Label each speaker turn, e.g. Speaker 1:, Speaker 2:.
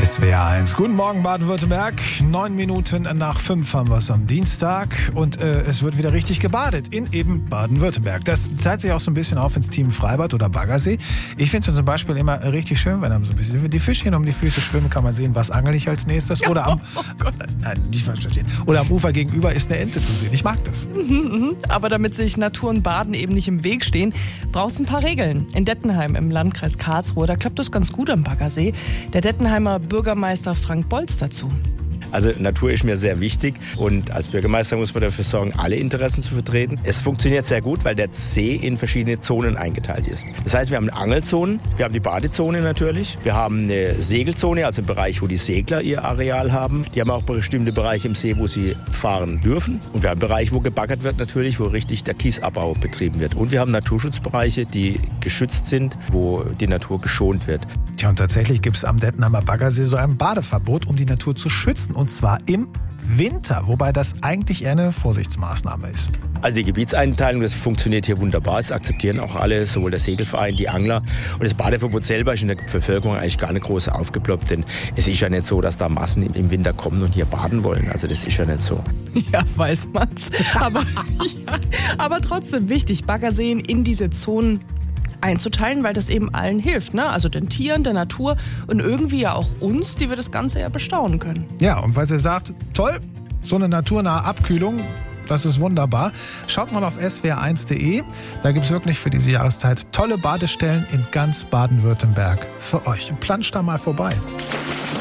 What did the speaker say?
Speaker 1: SWR 1. Guten Morgen Baden-Württemberg. 9 Minuten nach 5 haben wir es am Dienstag und es wird wieder richtig gebadet in eben Baden-Württemberg. Das teilt sich auch so ein bisschen auf ins Team Freibad oder Baggersee. Ich finde es zum Beispiel immer richtig schön, wenn dann so ein bisschen die Fischchen um die Füße schwimmen, kann man sehen, was angel ich als nächstes. Oder am, nicht falsch verstehen. Oder am Ufer gegenüber ist eine Ente zu sehen. Ich mag das.
Speaker 2: Aber damit sich Natur und Baden eben nicht im Weg stehen, braucht es ein paar Regeln. In Dettenheim im Landkreis Karlsruhe, da klappt das ganz gut am Baggersee. Der Dettenheimer Bürgermeister Frank Bolz dazu.
Speaker 3: Also Natur ist mir sehr wichtig und als Bürgermeister muss man dafür sorgen, alle Interessen zu vertreten. Es funktioniert sehr gut, weil der See in verschiedene Zonen eingeteilt ist. Das heißt, wir haben Angelzonen, wir haben die Badezone natürlich, wir haben eine Segelzone, also einen Bereich, wo die Segler ihr Areal haben. Die haben auch bestimmte Bereiche im See, wo sie fahren dürfen. Und wir haben einen Bereich, wo gebaggert wird natürlich, wo richtig der Kiesabbau betrieben wird. Und wir haben Naturschutzbereiche, die geschützt sind, wo die Natur geschont wird.
Speaker 1: Tja, und tatsächlich gibt es am Dettenheimer Baggersee so ein Badeverbot, um die Natur zu schützen. Und zwar im Winter, wobei das eigentlich eher eine Vorsichtsmaßnahme ist.
Speaker 3: Also die Gebietseinteilung, das funktioniert hier wunderbar. Das akzeptieren auch alle, sowohl der Segelverein, die Angler. Und das Badeverbot selber ist in der Bevölkerung eigentlich gar nicht groß aufgeploppt. Denn es ist ja nicht so, dass da Massen im Winter kommen und hier baden wollen. Also das ist ja nicht so.
Speaker 2: Ja, weiß man's. Aber trotzdem wichtig, Baggerseen in diese Zonen einzuteilen, weil das eben allen hilft, ne? Also den Tieren, der Natur und irgendwie ja auch uns, die wir das Ganze ja bestaunen können.
Speaker 1: Ja, und weil sie sagt, toll, so eine naturnahe Abkühlung, das ist wunderbar. Schaut mal auf swr1.de, da gibt es wirklich für diese Jahreszeit tolle Badestellen in ganz Baden-Württemberg für euch. Planscht da mal vorbei.